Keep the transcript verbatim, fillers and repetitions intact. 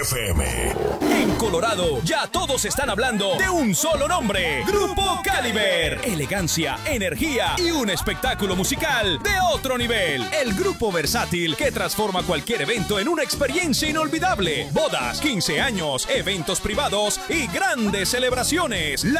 F M. En Colorado, ya todos están hablando de un solo nombre: Grupo Caliber. Elegancia, energía y un espectáculo musical de otro nivel. El grupo versátil que transforma cualquier evento en una experiencia inolvidable. Bodas, quince años, eventos privados y grandes celebraciones. La